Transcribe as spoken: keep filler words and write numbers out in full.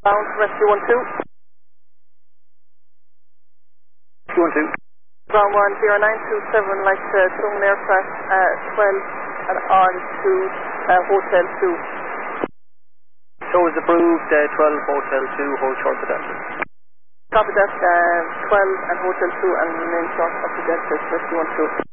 Bound, rescue one two. two one two. Ground one zero nine two seven, like uh, Tung aircraft uh, twelve and on to uh, Hotel two. So is approved, uh, twelve Hotel two, hold short of that. Copy that, uh, twelve and Hotel two and remain short of the jet, rescue one two.